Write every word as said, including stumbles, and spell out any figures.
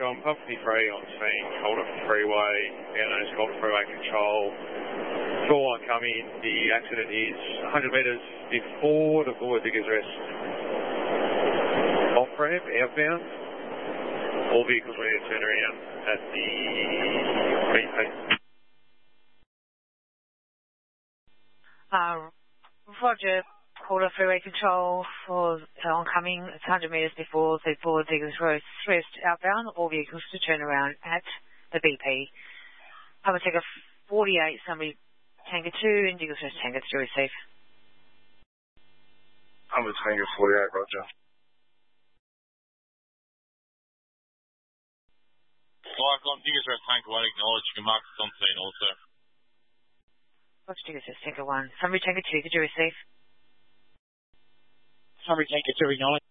on Pumpkin three on scene, Calder Freeway, and it's got freeway control. four one coming, the accident is one hundred metres before the forward Diggers Rest off-ramp, outbound. All vehicles ready to turn around at the B P. Uh, Roger, Calder Freeway Control for uh, oncoming. It's one hundred metres before the forward Diggers Rest outbound. All vehicles to turn around at the B P. I will take a forty-eight, somebody Tango two and Diggers Rest Tango to receive. I'm a Tango forty-eight, Roger. Cyclone, Diggers Rest Tango one, acknowledge you can mark this on scene also. Roger, Diggers Rest Tango one. Somebody Tango two, did you receive? Somebody Tango two, acknowledge.